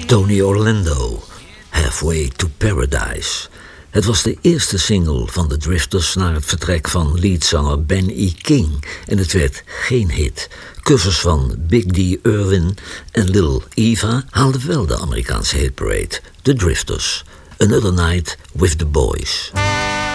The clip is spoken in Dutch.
Tony Orlando, Halfway to Paradise. Het was de eerste single van de Drifters na het vertrek van leadzanger Ben E. King en het werd geen hit. Covers van Big D. Irwin en Lil Eva haalden wel de Amerikaanse hitparade. The Drifters, Another Night with the Boys.